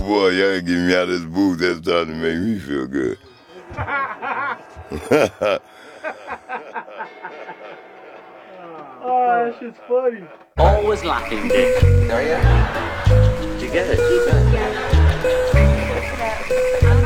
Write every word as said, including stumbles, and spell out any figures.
boy, y'all ain't getting me out of this booth. That's starting to make me feel good. Oh, that shit's funny. Always laughing, Dick. Are you? Did you get it? Yeah.